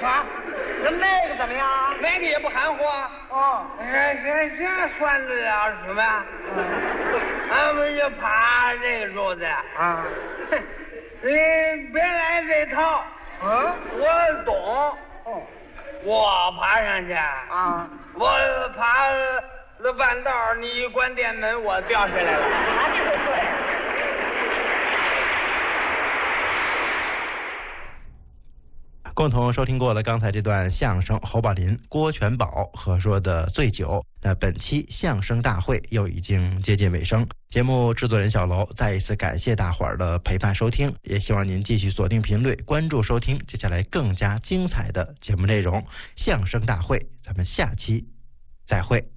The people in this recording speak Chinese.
耍，那个怎么样？ 那个也不含糊啊。 哦， 这算得了什么？俺们就爬这个桌子啊， 你别来这套。我懂。 哦， 我爬上去啊， 我爬了半道，你一关店门，我掉下来了。 这个对。 共同收听过了刚才这段相声侯宝林、郭全宝合说的《醉酒》。那本期相声大会又已经接近尾声，节目制作人小楼再一次感谢大伙儿的陪伴收听，也希望您继续锁定频率，关注收听接下来更加精彩的节目内容。相声大会，咱们下期再会。